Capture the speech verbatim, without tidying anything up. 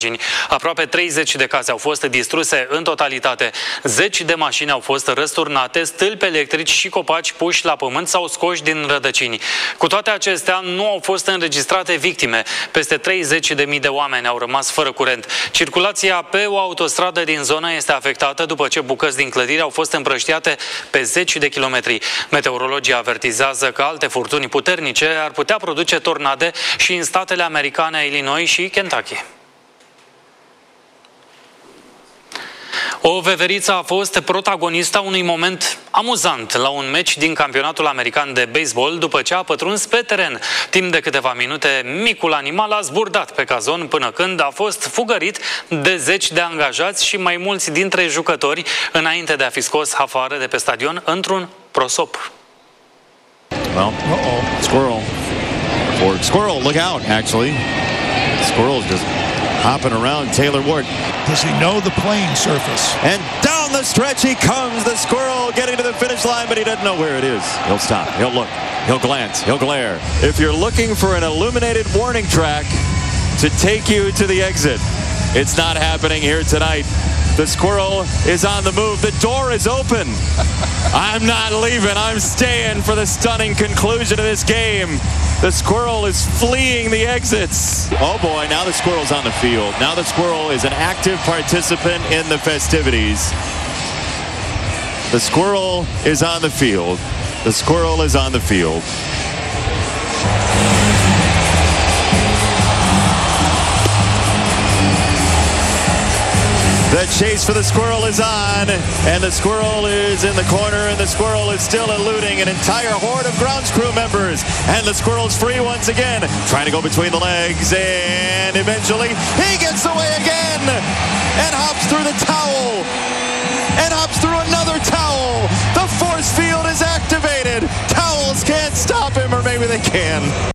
Aproape treizeci de case au fost distruse în totalitate. Zeci de mașini au fost răsturnate, stâlpi electrici și copaci puși la pământ sau scoși din rădăcini. Cu toate acestea, nu au fost înregistrate victime. Peste treizeci de mii de oameni au rămas fără curent. Circulația pe o autostradă din zonă este afectată după ce bucăți din clădire au fost împrăștiate pe zeci de kilometri. Meteorologii avertizează că alte furtuni puternice ar putea produce tornade și în statele americane Illinois și Kentucky. O veveriță a fost protagonista unui moment amuzant la un meci din campionatul american de baseball după ce a pătruns pe teren. Timp de câteva minute, micul animal a zburdat pe cazon până când a fost fugărit de zeci de angajați și mai mulți dintre jucători înainte de a fi scos afară de pe stadion într-un prosop. Well, uh-oh. Squirrel. Or squirrel, look out, actually. Squirrel's just hopping around Taylor Ward. Does he know the playing surface? And down the stretch he comes, the squirrel getting to the finish line, but he doesn't know where it is. He'll stop, he'll look, he'll glance, he'll glare. If you're looking for an illuminated warning track to take you to the exit, it's not happening here tonight. The squirrel is on the move. The door is open. I'm not leaving. I'm staying for the stunning conclusion of this game. The squirrel is fleeing the exits. Oh boy, now the squirrel's on the field. Now the squirrel is an active participant in the festivities. The squirrel is on the field. The squirrel is on the field. The chase for the squirrel is on, and the squirrel is in the corner, and the squirrel is still eluding an entire horde of grounds crew members. And the squirrel's free once again, trying to go between the legs, and eventually he gets away again, and hops through the towel, and hops through another towel. The force field is activated. Towels can't stop him, or maybe they can.